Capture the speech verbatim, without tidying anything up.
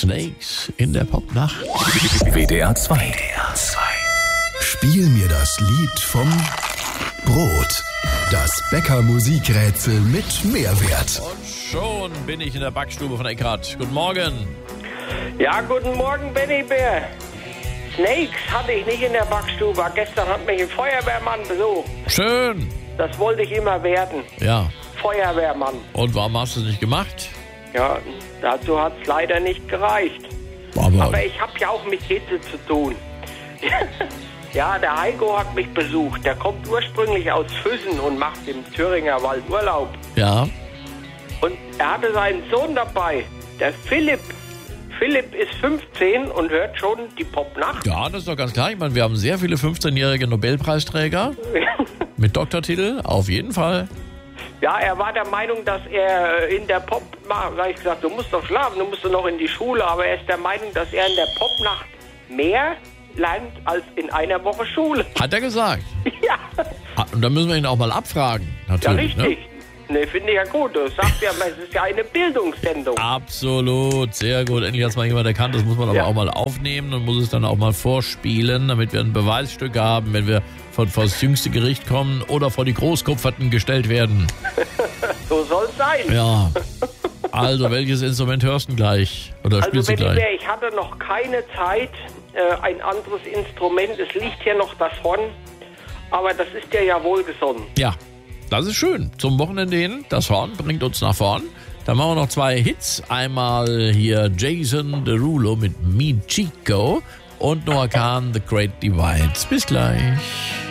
Snakes in der Popnacht. W D R zwei. Spiel mir das Lied vom Brot. Das Bäcker-Musikrätsel mit Mehrwert. Und schon bin ich in der Backstube von Eckhart. Guten Morgen. Ja, guten Morgen, Benny Bär. Snakes hatte ich nicht in der Backstube. Gestern hat mich ein Feuerwehrmann besucht. Schön. Das wollte ich immer werden. Ja. Feuerwehrmann. Und warum hast du es nicht gemacht? Ja, dazu hat es leider nicht gereicht. Aber, Aber ich habe ja auch mit Hitze zu tun. Ja, der Heiko hat mich besucht. Der kommt ursprünglich aus Füssen und macht im Thüringer Wald Urlaub. ja. Und er hatte seinen Sohn dabei, der Philipp. Philipp ist fünfzehn und hört schon die Popnacht. Ja, das ist doch ganz klar. Ich meine, wir haben sehr viele fünfzehnjährige Nobelpreisträger mit Doktortitel. Auf jeden Fall. Ja, er war der Meinung, dass er in der Popnacht, da habe ich gesagt, du musst doch schlafen, du musst doch noch in die Schule, aber er ist der Meinung, dass er in der Popnacht mehr lernt als in einer Woche Schule. Hat er gesagt. Ja, Ah, und da müssen wir ihn auch mal abfragen. Natürlich, ja richtig. Ne? Ne, finde ich ja gut. Du sagst ja, es ist ja eine Bildungssendung. Absolut, sehr gut. Endlich hat es mal jemand erkannt. Das muss man aber Ja. auch mal aufnehmen und muss es dann auch mal vorspielen, damit wir ein Beweisstück haben, wenn wir vor, vor das jüngste Gericht kommen oder vor die Großkupferten gestellt werden. So soll es sein. Ja. Also, welches Instrument hörst du gleich? Oder Also spielst du wenn ich, gleich? wär, ich hatte noch keine Zeit, äh, ein anderes Instrument. Es liegt hier noch das Horn, aber das ist dir ja wohlgesonnen. Ja, das ist schön. Zum Wochenende hin, das Horn bringt uns nach vorn. Dann machen wir noch zwei Hits. Einmal hier Jason Derulo mit Me Chico und Noah Kahn, The Great Divide. Bis gleich.